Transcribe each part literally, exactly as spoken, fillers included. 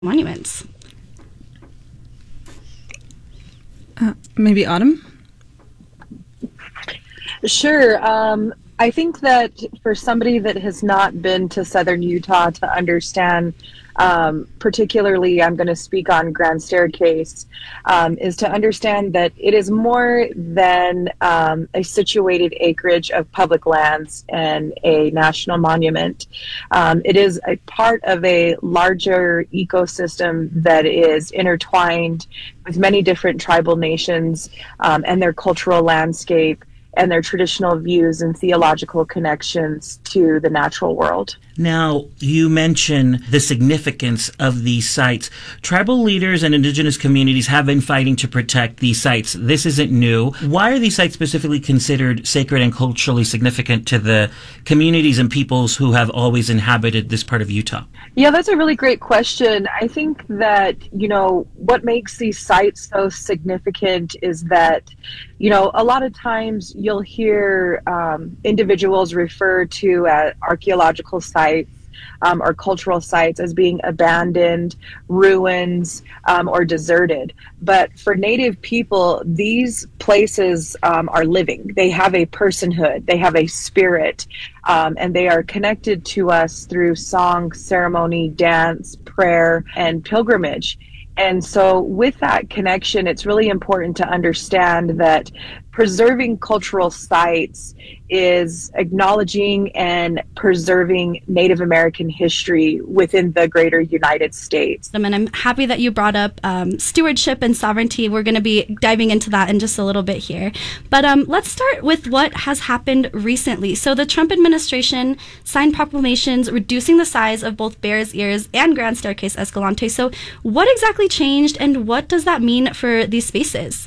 monuments? Uh, maybe Autumn? Sure. Um, I think that for somebody that has not been to Southern Utah to understand, um, particularly I'm going to speak on Grand Staircase, um, is to understand that it is more than um, a situated acreage of public lands and a national monument. Um, it is a part of a larger ecosystem that is intertwined with many different tribal nations um, and their cultural landscape and their traditional views and theological connections to the natural world. Now, you mention the significance of these sites. Tribal leaders and indigenous communities have been fighting to protect these sites. This isn't new. Why are these sites specifically considered sacred and culturally significant to the communities and peoples who have always inhabited this part of Utah? Yeah, that's a really great question. I think that, you know, what makes these sites so significant is that, you know, a lot of times you'll hear um, individuals refer to uh, archaeological sites Um, or cultural sites as being abandoned, ruins, um, or deserted. But for Native people, these places um, are living. They have a personhood, they have a spirit, um, and they are connected to us through song, ceremony, dance, prayer, and pilgrimage. And so with that connection, it's really important to understand that preserving cultural sites is acknowledging and preserving Native American history within the greater United States. And I'm happy that you brought up um, stewardship and sovereignty. We're going to be diving into that in just a little bit here. But um, let's start with what has happened recently. So the Trump administration signed proclamations reducing the size of both Bears Ears and Grand Staircase Escalante. So what exactly changed, and what does that mean for these spaces?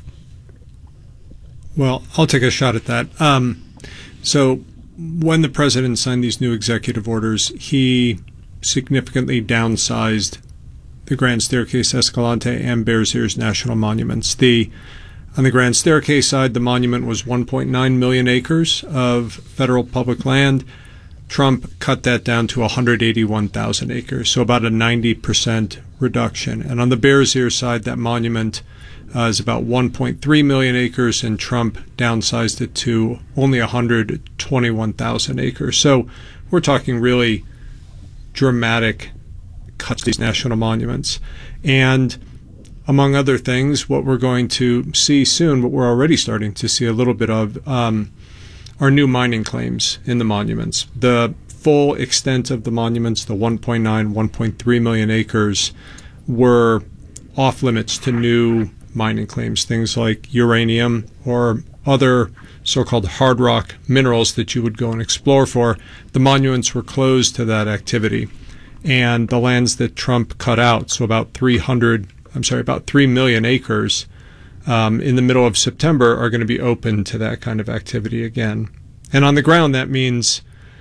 Well, I'll take a shot at that. Um, so when the president signed these new executive orders, he significantly downsized the Grand Staircase Escalante and Bears Ears national monuments. The on the Grand Staircase side, the monument was one point nine million acres of federal public land. Trump cut that down to one hundred eighty-one thousand acres, so about a ninety percent reduction. And on the Bears Ears side, that monument Uh, is about one point three million acres, and Trump downsized it to only one hundred twenty-one thousand acres. So we're talking really dramatic cuts to these national monuments. And among other things, what we're going to see soon, what we're already starting to see a little bit of, um, are new mining claims in the monuments. The full extent of the monuments, the one point nine, one point three million acres, were off limits to new mining claims, things like uranium or other so-called hard rock minerals that you would go and explore for. The monuments were closed to that activity. And the lands that Trump cut out, so about three hundred, I'm sorry, about three million acres um, in the middle of September, are going to be open to that kind of activity again. And on the ground, that means,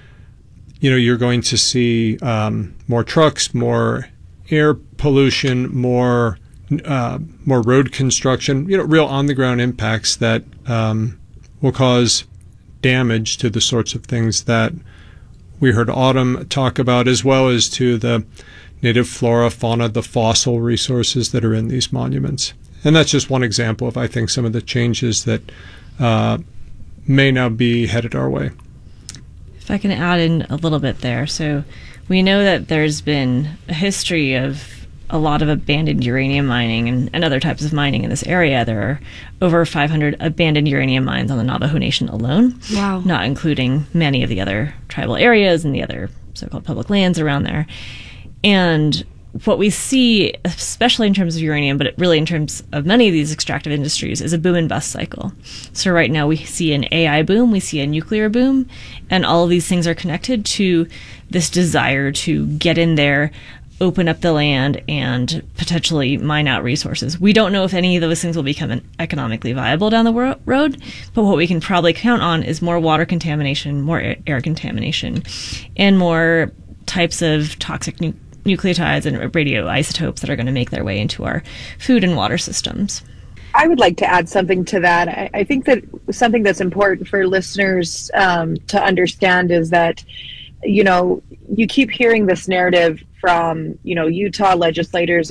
you know, you're going to see um, more trucks, more air pollution, more Uh, more road construction, you know, real on-the-ground impacts that um, will cause damage to the sorts of things that we heard Autumn talk about, as well as to the native flora, fauna, the fossil resources that are in these monuments. And that's just one example of, I think, some of the changes that uh, may now be headed our way. If I can add in a little bit there. So we know that there's been a history of a lot of abandoned uranium mining and, and other types of mining in this area. There are over five hundred abandoned uranium mines on the Navajo Nation alone. Wow. Not including many of the other tribal areas and the other so-called public lands around there. And what we see, especially in terms of uranium, but really in terms of many of these extractive industries, is a boom and bust cycle. So right now we see an A I boom, we see a nuclear boom, and all of these things are connected to this desire to get in there, open up the land, and potentially mine out resources. We don't know if any of those things will become economically viable down the ro- road, but what we can probably count on is more water contamination, more air, air contamination, and more types of toxic nu- nucleotides and radioisotopes that are going to make their way into our food and water systems. I would like to add something to that. I, I think that something that's important for listeners um, to understand is that you know, you keep hearing this narrative from, you know, Utah legislators